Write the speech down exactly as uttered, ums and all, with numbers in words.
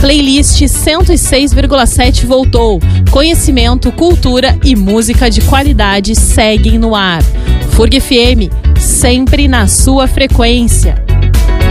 Playlist cento e seis vírgula sete voltou. Conhecimento, cultura e música de qualidade seguem no ar. F U R G F M, sempre na sua frequência.